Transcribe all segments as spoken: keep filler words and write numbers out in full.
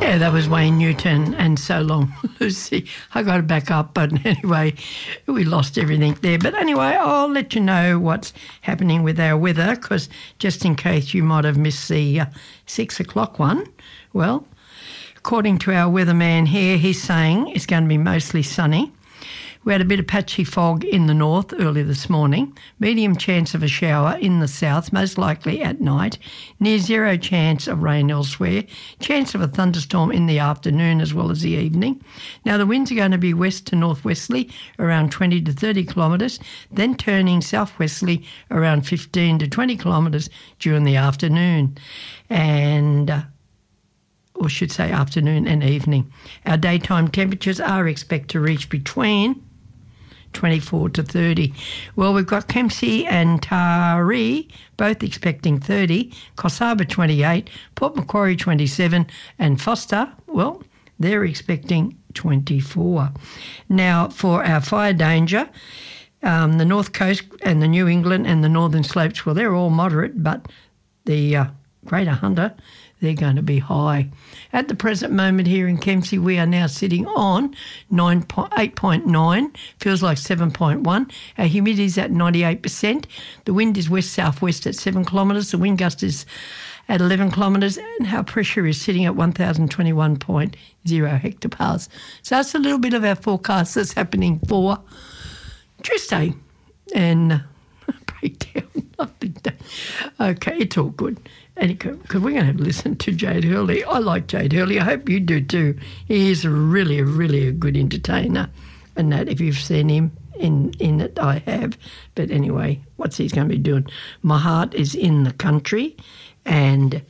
Yeah, that was Wayne Newton and So Long Lucy. I got to back up, but anyway, we lost everything there. But anyway, I'll let you know what's happening with our weather, because just in case you might have missed the uh, six o'clock one, well, according to our weatherman here, he's saying it's going to be mostly sunny. We had a bit of patchy fog in the north early this morning, medium chance of a shower in the south, most likely at night, near zero chance of rain elsewhere, chance of a thunderstorm in the afternoon as well as the evening. Now the winds are going to be west to northwesterly around twenty to thirty kilometres, then turning southwesterly around fifteen to twenty kilometres during the afternoon. And... Uh, or should say afternoon and evening. Our daytime temperatures are expected to reach between twenty-four to thirty. Well, we've got Kempsey and Taree both expecting thirty, Coffs Harbour twenty-eight, Port Macquarie twenty-seven, and Foster, well, they're expecting twenty-four. Now, for our fire danger, um, the North Coast and the New England and the Northern Slopes, well, they're all moderate, but the uh, Greater Hunter, they're going to be high. At the present moment here in Kempsey, we are now sitting on eight point nine, feels like seven point one. Our humidity is at ninety-eight percent. The wind is west-southwest at seven kilometres. The wind gust is at eleven kilometres, and our pressure is sitting at one thousand twenty-one point zero hectopascals. So that's a little bit of our forecast that's happening for Tuesday. And uh, breakdown, nothing. Okay, it's all good. Because we're going to have to listen to Jade Hurley. I like Jade Hurley. I hope you do too. He is really, really a good entertainer. And that, if you've seen him in, in it, I have. But anyway, what's he going to be doing? My heart is in the country, and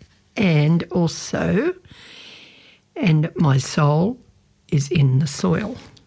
and also, and my soul is in the soil.